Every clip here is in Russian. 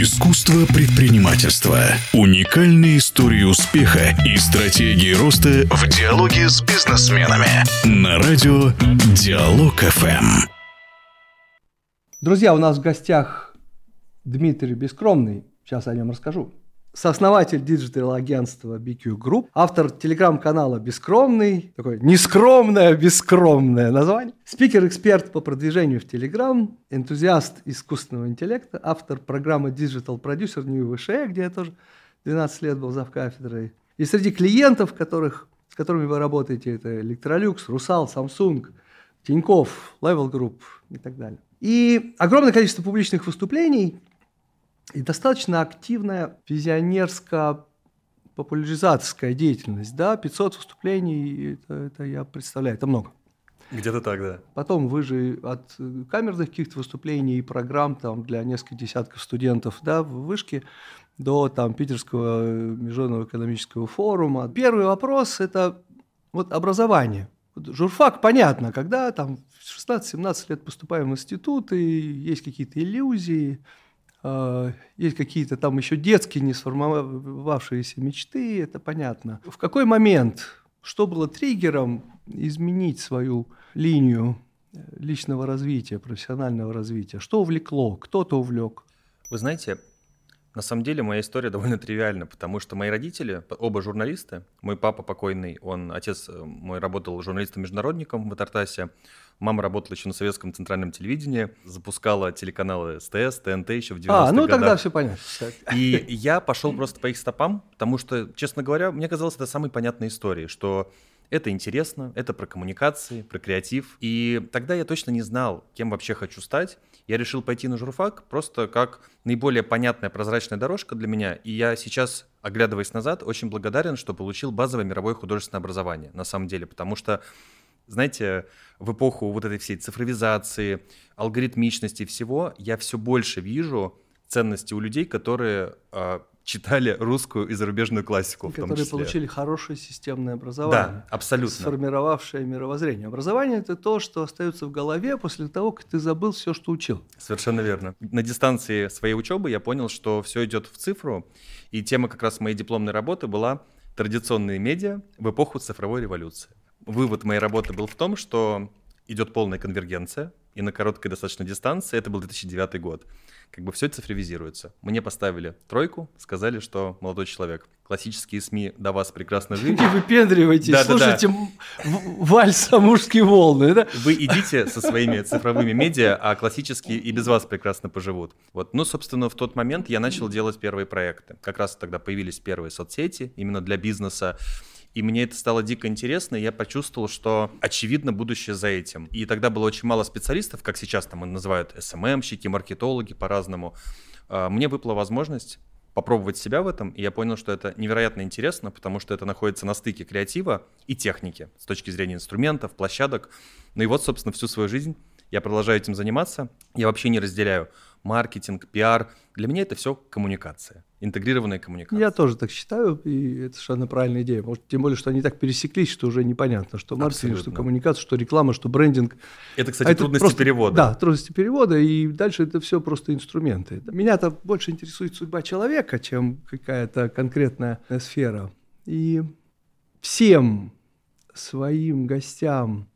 Искусство предпринимательства. Уникальные истории успеха и стратегии роста в диалоге с бизнесменами. На радио Диалог ФМ. Друзья, у нас в гостях Дмитрий Бескромный. Сейчас о нем расскажу. Сооснователь диджитал-агентства BQ Group, автор телеграм-канала «Бескромный», такое нескромное, бескромное название, спикер-эксперт по продвижению в Телеграм, энтузиаст искусственного интеллекта, автор программы Digital Producer New ВШЭ, где я тоже 12 лет был завкафедрой. И среди клиентов, с которыми вы работаете, это Electrolux, Русал, Samsung, Тинькофф, Level Group и так далее. И огромное количество публичных выступлений и достаточно активная визионерско-популяризаторская деятельность. Да? 500 выступлений, это я представляю, это много. Где-то так, да. Потом вы же от камерных каких-то выступлений и программ там, для нескольких десятков студентов, да, в вышке до там, Питерского международного экономического форума. Первый вопрос – это вот образование. Журфак, понятно, когда там в 16-17 лет поступаем в институты, есть какие-то иллюзии, есть какие-то там еще детские не сформировавшиеся мечты, это понятно. В какой момент, что было триггером изменить свою линию личного развития, профессионального развития? Что увлекло, кто-то увлек? Вы знаете, на самом деле моя история довольно тривиальна, потому что мои родители, оба журналисты, мой папа покойный, отец мой работал журналистом-международником в Тартасе, мама работала еще на советском центральном телевидении, запускала телеканалы СТС, ТНТ еще в 90-х годах. Тогда все понятно. И я пошел просто по их стопам, потому что, честно говоря, мне казалось, это самой понятной историей, что это интересно, это про коммуникации, про креатив. И тогда я точно не знал, кем вообще хочу стать. Я решил пойти на журфак просто как наиболее понятная прозрачная дорожка для меня. И я сейчас, оглядываясь назад, очень благодарен, что получил базовое мировое художественное образование, на самом деле. Потому что, знаете, в эпоху вот этой всей цифровизации, алгоритмичности всего, я все больше вижу ценности у людей, которые читали русскую и зарубежную классику, в том числе. Которые получили хорошее системное образование. Да, абсолютно. Сформировавшее мировоззрение. Образование – это то, что остается в голове после того, как ты забыл все, что учил. Совершенно верно. На дистанции своей учебы я понял, что все идет в цифру, и тема как раз моей дипломной работы была «Традиционные медиа в эпоху цифровой революции». Вывод моей работы был в том, что идет полная конвергенция, и на короткой достаточно дистанции, это был 2009 год, все цифровизируется. Мне поставили 3, сказали, что молодой человек. Классические СМИ до вас прекрасно жили. Не выпендривайтесь, слушайте вальса «Мужские волны». Да? Вы идите со своими цифровыми медиа, а классические и без вас прекрасно поживут. Собственно, в тот момент я начал делать первые проекты. Как раз тогда появились первые соцсети, именно для бизнеса. И мне это стало дико интересно, и я почувствовал, что очевидно будущее за этим. И тогда было очень мало специалистов, как сейчас там называют СММщики, маркетологи по-разному. Мне выпала возможность попробовать себя в этом, и я понял, что это невероятно интересно, потому что это находится на стыке креатива и техники с точки зрения инструментов, площадок. Собственно, всю свою жизнь я продолжаю этим заниматься. Я вообще не разделяю маркетинг, пиар. Для меня это все коммуникация, интегрированная коммуникация. Я тоже так считаю, и это совершенно правильная идея. Может, тем более, что они так пересеклись, что уже непонятно, что маркетинг, абсолютно. Что коммуникация, что реклама, что брендинг. Это, кстати, трудности перевода. Да, трудности перевода, и дальше это все просто инструменты. Меня-то больше интересует судьба человека, чем какая-то конкретная сфера. И всем своим гостям,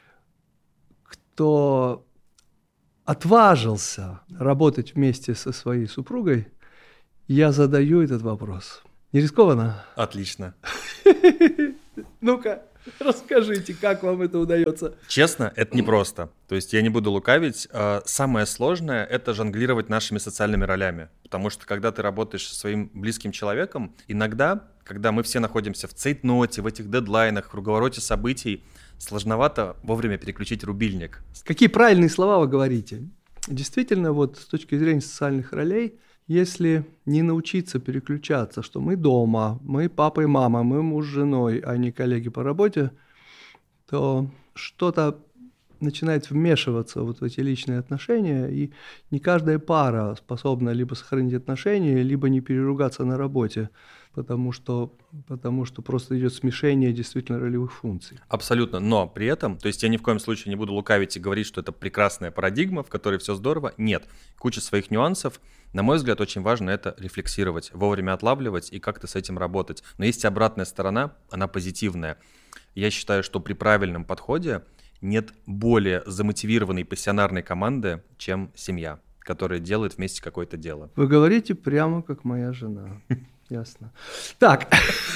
кто отважился работать вместе со своей супругой, я задаю этот вопрос. Не рискованно? Отлично. Ну-ка, расскажите, как вам это удается? Честно, это непросто. То есть я не буду лукавить. Самое сложное – это жонглировать нашими социальными ролями. Потому что когда ты работаешь со своим близким человеком, иногда, когда мы все находимся в цейтноте, в этих дедлайнах, в круговороте событий, сложновато вовремя переключить рубильник. Какие правильные слова вы говорите? Действительно, с точки зрения социальных ролей, если не научиться переключаться, что мы дома, мы папа и мама, мы муж с женой, а не коллеги по работе, то что-то начинает вмешиваться вот в эти личные отношения, и не каждая пара способна либо сохранить отношения, либо не переругаться на работе, потому что просто идет смешение действительно ролевых функций. Абсолютно, но при этом, то есть я ни в коем случае не буду лукавить и говорить, что это прекрасная парадигма, в которой все здорово. Нет, куча своих нюансов. На мой взгляд, очень важно это рефлексировать, вовремя отлавливать и как-то с этим работать. Но есть и обратная сторона, она позитивная. Я считаю, что при правильном подходе нет более замотивированной пассионарной команды, чем семья, которая делает вместе какое-то дело. Вы говорите прямо как моя жена. Ясно. Так.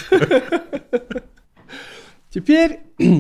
Теперь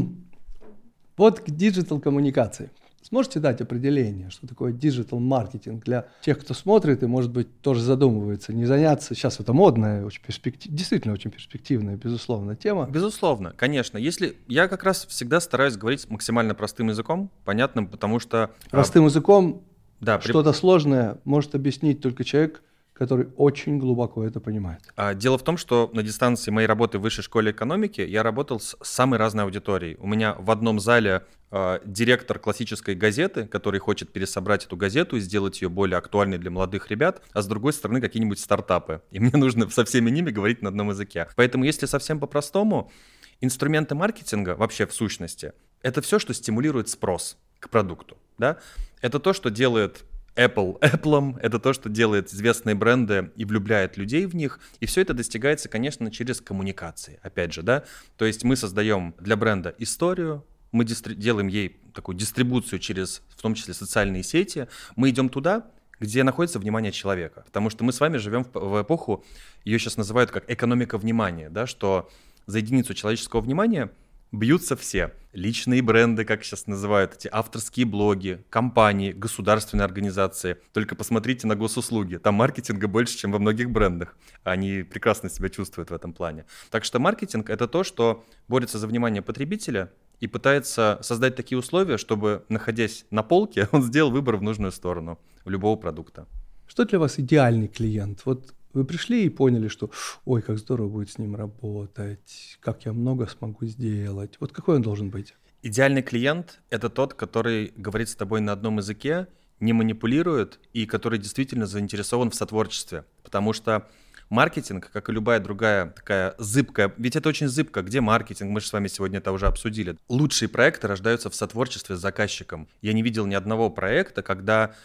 вот к диджитал-коммуникации. Сможете дать определение, что такое диджитал-маркетинг для тех, кто смотрит и, может быть, тоже задумывается, не заняться? Сейчас это модная, действительно очень перспективная, безусловно, тема. Безусловно, конечно. Я как раз всегда стараюсь говорить максимально простым языком, понятным, потому что... Простым языком да, что-то сложное может объяснить только человек, который очень глубоко это понимает. Дело в том, что на дистанции моей работы в Высшей школе экономики я работал с самой разной аудиторией. У меня в одном зале директор классической газеты, который хочет пересобрать эту газету и сделать ее более актуальной для молодых ребят, а с другой стороны какие-нибудь стартапы. И мне нужно со всеми ними говорить на одном языке. Поэтому, если совсем по-простому, инструменты маркетинга вообще в сущности — это все, что стимулирует спрос к продукту. Да? Это то, что делает Apple, это то, что делает известные бренды и влюбляет людей в них. И все это достигается, конечно, через коммуникации. Опять же, да. То есть мы создаем для бренда историю, мы делаем ей такую дистрибуцию через, в том числе, социальные сети. Мы идем туда, где находится внимание человека. Потому что мы с вами живем в эпоху, ее сейчас называют как экономика внимания, да, что за единицу человеческого внимания бьются все. Личные бренды, как сейчас называют, эти авторские блоги, компании, государственные организации. Только посмотрите на госуслуги. Там маркетинга больше, чем во многих брендах. Они прекрасно себя чувствуют в этом плане. Так что маркетинг — это то, что борется за внимание потребителя и пытается создать такие условия, чтобы, находясь на полке, он сделал выбор в нужную сторону у любого продукта. Что для вас идеальный клиент? Вот вы пришли и поняли, что ой, как здорово будет с ним работать, как я много смогу сделать. Вот какой он должен быть? Идеальный клиент — это тот, который говорит с тобой на одном языке, не манипулирует и который действительно заинтересован в сотворчестве. Потому что маркетинг, как и любая другая такая зыбкая, ведь это очень зыбко, где маркетинг, мы же с вами сегодня это уже обсудили. Лучшие проекты рождаются в сотворчестве с заказчиком. Я не видел ни одного проекта, когда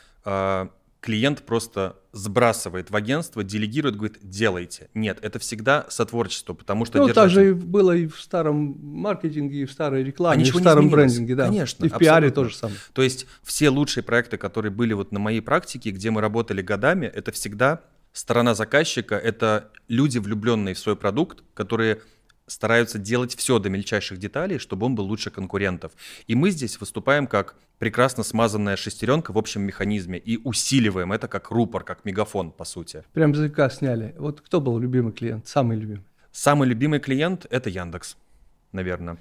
клиент просто сбрасывает в агентство, делегирует, говорит, делайте. Нет, это всегда сотворчество, потому что... Ну, так же было и в старом маркетинге, и в старой рекламе, и в старом брендинге. Да. Конечно, и в пиаре то же самое. То есть все лучшие проекты, которые были вот на моей практике, где мы работали годами, это всегда сторона заказчика, это люди, влюбленные в свой продукт, которые стараются делать все до мельчайших деталей, чтобы он был лучше конкурентов. И мы здесь выступаем как прекрасно смазанная шестеренка в общем механизме и усиливаем это как рупор, как мегафон, по сути. Прям с языка сняли. Вот кто был любимый клиент, самый любимый? Самый любимый клиент — это Яндекс, наверное,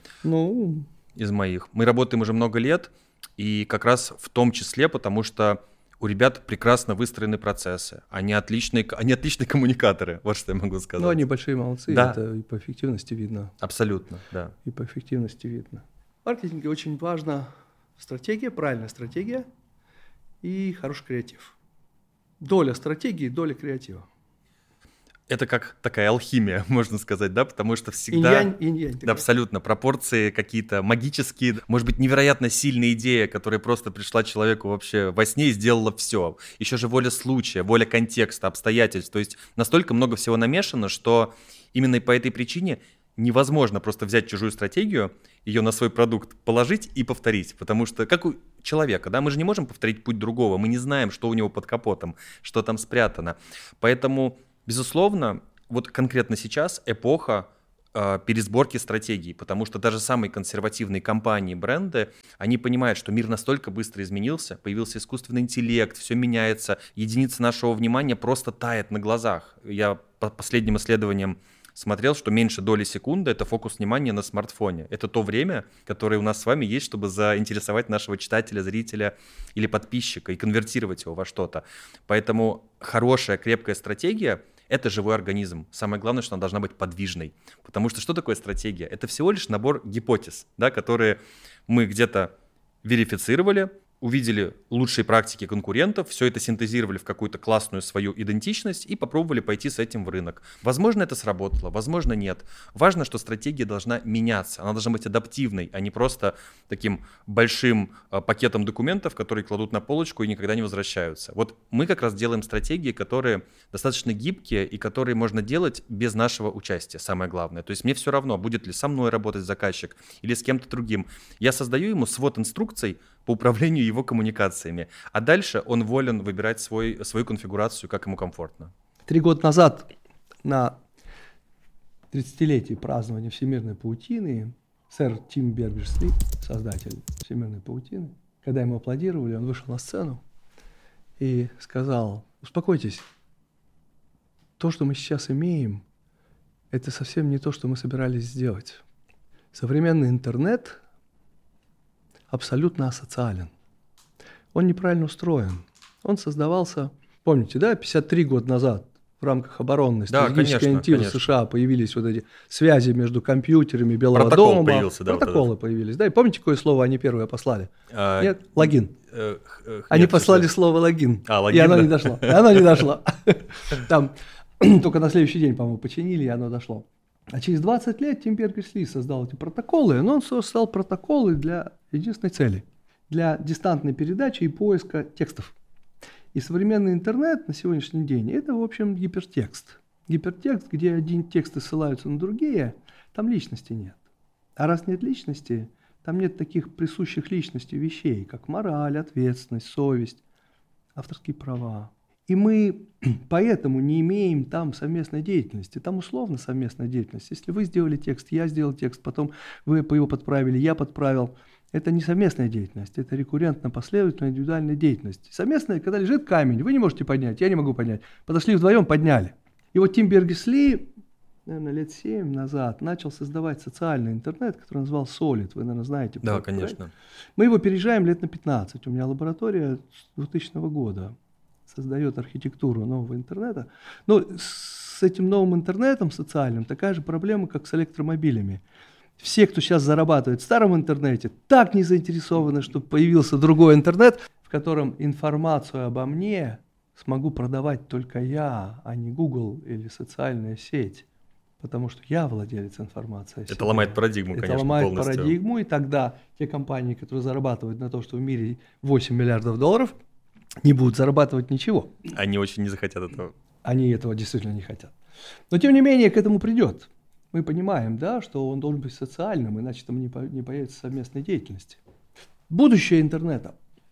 из моих. Мы работаем уже много лет, и как раз в том числе, потому что у ребят прекрасно выстроены процессы. Они отличные коммуникаторы, вот что я могу сказать. Ну, они большие молодцы, да. Это и по эффективности видно. Абсолютно, да. И по эффективности видно. В маркетинге очень важна стратегия, правильная стратегия и хороший креатив. Доля стратегии, доля креатива. Это как такая алхимия, можно сказать, да, потому что всегда... Инь-янь. Да, абсолютно. Пропорции какие-то магические, может быть, невероятно сильная идея, которая просто пришла человеку вообще во сне и сделала все. Еще же воля случая, воля контекста, обстоятельств. То есть настолько много всего намешано, что именно по этой причине невозможно просто взять чужую стратегию, ее на свой продукт положить и повторить. Потому что как у человека, да, мы же не можем повторить путь другого, мы не знаем, что у него под капотом, что там спрятано. Поэтому... Безусловно, вот конкретно сейчас эпоха пересборки стратегий, потому что даже самые консервативные компании, бренды, они понимают, что мир настолько быстро изменился, появился искусственный интеллект, все меняется, единица нашего внимания просто тает на глазах. Я по последним исследованиям смотрел, что меньше доли секунды — это фокус внимания на смартфоне. Это то время, которое у нас с вами есть, чтобы заинтересовать нашего читателя, зрителя или подписчика и конвертировать его во что-то. Поэтому хорошая, крепкая стратегия — это живой организм. Самое главное, что она должна быть подвижной. Потому что такое стратегия? Это всего лишь набор гипотез, да, которые мы где-то верифицировали, увидели лучшие практики конкурентов, все это синтезировали в какую-то классную свою идентичность и попробовали пойти с этим в рынок. Возможно, это сработало, возможно, нет. Важно, что стратегия должна меняться, она должна быть адаптивной, а не просто таким большим пакетом документов, которые кладут на полочку и никогда не возвращаются. Вот мы как раз делаем стратегии, которые достаточно гибкие и которые можно делать без нашего участия, самое главное. То есть мне все равно, будет ли со мной работать заказчик или с кем-то другим. Я создаю ему свод инструкций по управлению его коммуникациями. А дальше он волен выбирать свою конфигурацию, как ему комфортно. 3 года назад на 30-летие празднования Всемирной паутины сэр Тим Берберс-Ли, создатель Всемирной паутины, когда ему аплодировали, он вышел на сцену и сказал: успокойтесь, то, что мы сейчас имеем, это совсем не то, что мы собирались сделать. Современный интернет абсолютно асоциален. Он неправильно устроен. Он создавался, помните, да, 53 года назад в рамках оборонной стратегической инициативы США появились вот эти связи между компьютерами Белого дома. Появился, да, протоколы появились. Да, и помните, какое слово они первые послали? Нет? Логин. Они послали слово логин. И оно не дошло. Оно не дошло. Там только на следующий день, по-моему, починили, и оно дошло. А через 20 лет Тим Берберс-Ли создал эти протоколы, но он создал протоколы для единственной цели – для дистантной передачи и поиска текстов. И современный интернет на сегодняшний день – это, в общем, гипертекст. Гипертекст, где один тексты ссылаются на другие, там личности нет. А раз нет личности, там нет таких присущих личности вещей, как мораль, ответственность, совесть, авторские права. И мы поэтому не имеем там совместной деятельности. Там условно совместная деятельность. Если вы сделали текст, я сделал текст, потом вы его подправили, я подправил. Это не совместная деятельность, это рекуррентно-последовательная индивидуальная деятельность. Совместная, когда лежит камень, вы не можете поднять, я не могу поднять. Подошли вдвоем, подняли. И вот Тим Берберс-Ли, наверное, лет 7 назад начал создавать социальный интернет, который назвал Solid. Вы, наверное, знаете. Да, конечно. Мы его переезжаем лет на 15. У меня лаборатория с 2000 года. Создает архитектуру нового интернета. Но с этим новым интернетом социальным такая же проблема, как с электромобилями. Все, кто сейчас зарабатывает в старом интернете, так не заинтересованы, чтобы появился другой интернет, в котором информацию обо мне смогу продавать только я, а не Google или социальная сеть. Потому что я владелец информации. Это ломает парадигму, конечно, полностью. Это ломает полностью. парадигму, и тогда те компании, которые зарабатывают на то, что в мире 8 миллиардов долларов, не будут зарабатывать ничего. Они очень не захотят этого. Они этого действительно не хотят. Но тем не менее к этому придет. Мы понимаем, да, что он должен быть социальным, иначе там не появится совместной деятельности. Будущее интернета.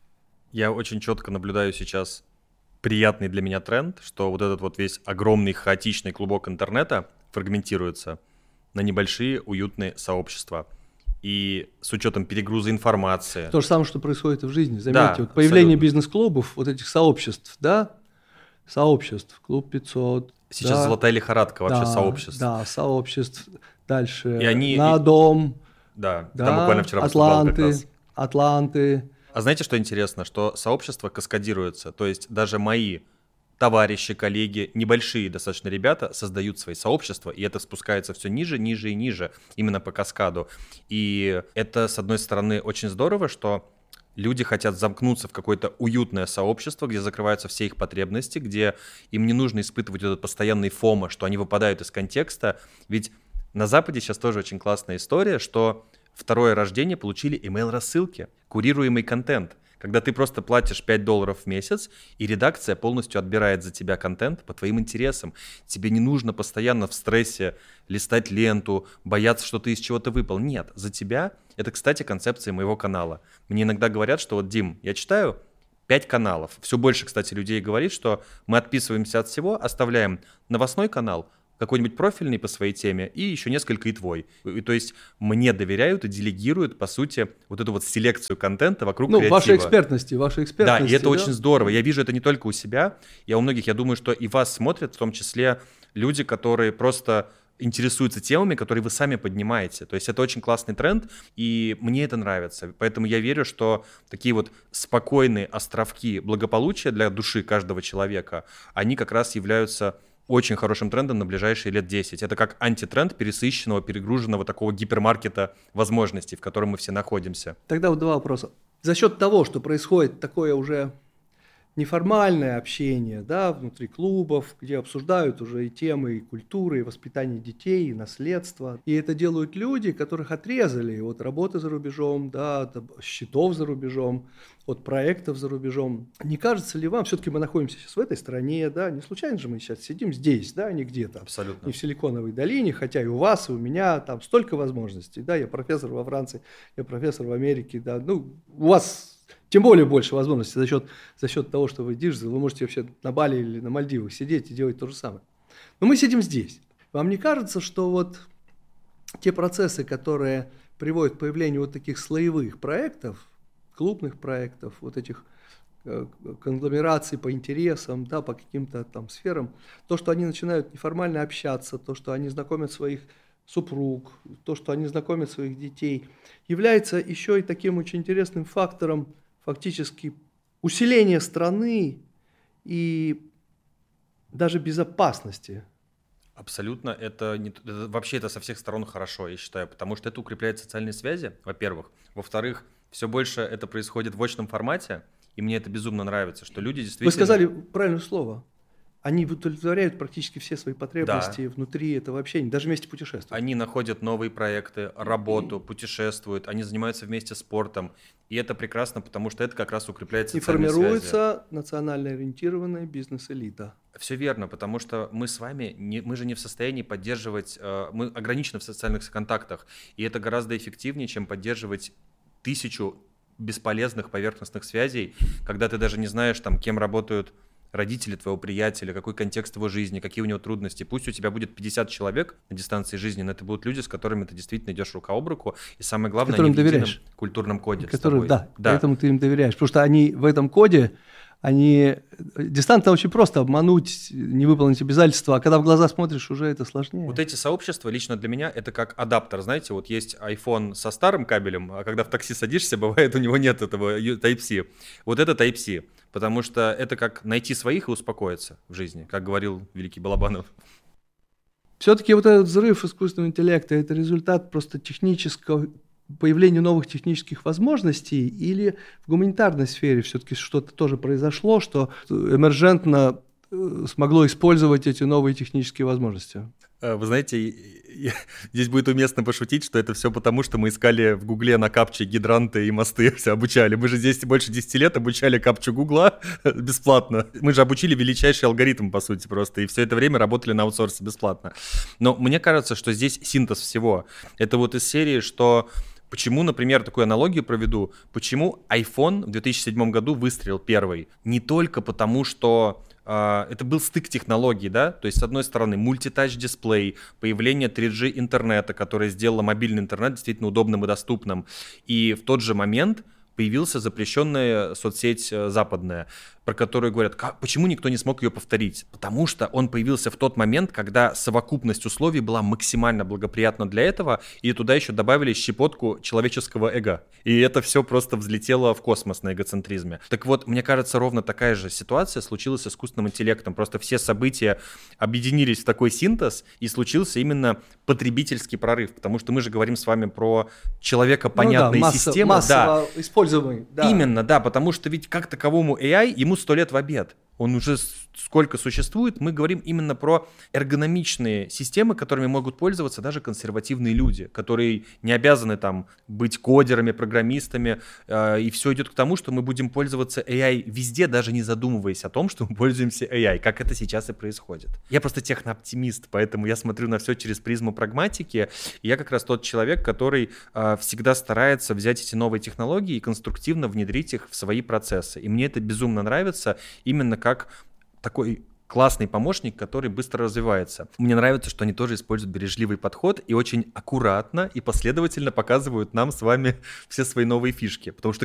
Я очень четко наблюдаю сейчас приятный для меня тренд, что вот этот вот весь огромный хаотичный клубок интернета фрагментируется на небольшие уютные сообщества. И с учетом перегруза информации. То же самое, что происходит и в жизни. Заметьте, Да, вот появление абсолютно. бизнес-клубов, вот этих сообществ, да, сообществ, клуб 500. Сейчас да, золотая лихорадка вообще да, сообществ. Да, сообществ. Дальше И они- на дом. Да, Да, там буквально вчера выступал как раз. Атланты. А знаете, что интересно? Что сообщества каскадируются. То есть даже мои товарищи, коллеги, небольшие достаточно ребята создают свои сообщества, и это спускается все ниже, ниже и ниже, именно по каскаду. И это, с одной стороны, очень здорово, что люди хотят замкнуться в какое-то уютное сообщество, где закрываются все их потребности, где им не нужно испытывать этот постоянный фомо, что они выпадают из контекста. Ведь на Западе сейчас тоже очень классная история, что второе рождение получили email-рассылки, курируемый контент. Когда ты просто платишь $5 в месяц, и редакция полностью отбирает за тебя контент по твоим интересам. Тебе не нужно постоянно в стрессе листать ленту, бояться, что ты из чего-то выпал. Нет, за тебя. Это, кстати, концепция моего канала. Мне иногда говорят, что вот, Дим, я читаю 5 каналов. Все больше, кстати, людей говорит, что мы отписываемся от всего, оставляем новостной канал, какой-нибудь профильный по своей теме и еще несколько и твой. И, то есть мне доверяют и делегируют, по сути, вот эту вот селекцию контента вокруг креатива. Вашей экспертности. Да, и это очень здорово. Я вижу это не только у себя, я у многих, я думаю, что и вас смотрят, в том числе люди, которые просто интересуются темами, которые вы сами поднимаете. То есть это очень классный тренд, и мне это нравится. Поэтому я верю, что такие вот спокойные островки благополучия для души каждого человека, они как раз являются очень хорошим трендом на ближайшие лет 10. Это как антитренд пересыщенного, перегруженного такого гипермаркета возможностей, в котором мы все находимся. Тогда вот два вопроса. За счет того, что происходит такое уже неформальное общение, да, внутри клубов, где обсуждают уже и темы и культуры, и воспитание детей, и наследство. И это делают люди, которых отрезали от работы за рубежом, да, от счетов за рубежом, от проектов за рубежом. Не кажется ли вам, все-таки мы находимся сейчас в этой стране, да, не случайно же мы сейчас сидим здесь, да, не где-то. Абсолютно. Не в Силиконовой долине, хотя и у вас, и у меня там столько возможностей, да, я профессор во Франции, я профессор в Америке, да, ну, у вас тем более больше возможностей за счет того, что вы диджитал, вы можете вообще на Бали или на Мальдивах сидеть и делать то же самое. Но мы сидим здесь. Вам не кажется, что вот те процессы, которые приводят к появлению вот таких слоевых проектов, клубных проектов, вот этих конгломераций по интересам, да, по каким-то там сферам, то, что они начинают неформально общаться, то, что они знакомят своих супруг, то, что они знакомят своих детей, является еще и таким очень интересным фактором фактически усиления страны и даже безопасности. Абсолютно, вообще это со всех сторон хорошо, я считаю, потому что это укрепляет социальные связи, во-первых. Во-вторых, все больше это происходит в очном формате, и мне это безумно нравится, что люди действительно... Вы сказали правильное слово. Они удовлетворяют практически все свои потребности внутри этого общения, даже вместе путешествуют. Они находят новые проекты, работу, путешествуют, они занимаются вместе спортом. И это прекрасно, потому что это как раз укрепляет социальные связи. И формируется национально ориентированная бизнес-элита. Все верно, потому что мы с вами, мы же не в состоянии поддерживать, мы ограничены в социальных контактах. И это гораздо эффективнее, чем поддерживать 1000 бесполезных поверхностных связей, когда ты даже не знаешь, там, кем работают родители твоего приятеля, какой контекст его жизни, какие у него трудности. Пусть у тебя будет 50 человек на дистанции жизни, но это будут люди, с которыми ты действительно идешь рука об руку, и самое главное, они в едином культурном коде с тобой. Да, поэтому ты им доверяешь, потому что они в этом коде, дистанция очень просто обмануть, не выполнить обязательства, а когда в глаза смотришь, уже это сложнее. Вот эти сообщества лично для меня это как адаптер, знаете, вот есть iPhone со старым кабелем, а когда в такси садишься, бывает у него нет этого Type-C. Вот это Type-C, потому что это как найти своих и успокоиться в жизни, как говорил великий Балабанов. Все-таки вот этот взрыв искусственного интеллекта – это результат просто технического появлению новых технических возможностей, или в гуманитарной сфере все-таки что-то тоже произошло, что эмержентно смогло использовать эти новые технические возможности? Вы знаете, здесь будет уместно пошутить, что это все потому, что мы искали в Гугле на капче гидранты и мосты, все обучали. Мы же здесь больше 10 лет обучали капчу Гугла бесплатно. Мы же обучили величайший алгоритм, по сути, просто. И все это время работали на аутсорсе бесплатно. Но мне кажется, что здесь синтез всего. Это вот из серии, что... Почему, например, такую аналогию проведу, почему iPhone в 2007 году выстрелил первый? Не только потому, что это был стык технологий, да, то есть с одной стороны мультитач-дисплей, появление 3G интернета, которое сделало мобильный интернет действительно удобным и доступным, и в тот же момент появилась запрещенная соцсеть западная, про которую говорят, почему никто не смог ее повторить? Потому что он появился в тот момент, когда совокупность условий была максимально благоприятна для этого, и туда еще добавили щепотку человеческого эго. И это все просто взлетело в космос на эгоцентризме. Так вот, мне кажется, ровно такая же ситуация случилась с искусственным интеллектом. Просто все события объединились в такой синтез, и случился именно потребительский прорыв, потому что мы же говорим с вами про человекопонятные системы. Массово используемый. Да. Именно, да, потому что ведь как таковому AI, ему 100 лет в обед. Он уже сколько существует, мы говорим именно про эргономичные системы, которыми могут пользоваться даже консервативные люди, которые не обязаны там быть кодерами, программистами, и все идет к тому, что мы будем пользоваться AI везде, даже не задумываясь о том, что мы пользуемся AI, как это сейчас и происходит. Я просто технооптимист, поэтому я смотрю на все через призму прагматики, и я как раз тот человек, который всегда старается взять эти новые технологии и конструктивно внедрить их в свои процессы. И мне это безумно нравится, именно как такой классный помощник, который быстро развивается. Мне нравится, что они тоже используют бережливый подход и очень аккуратно и последовательно показывают нам с вами все свои новые фишки. Потому что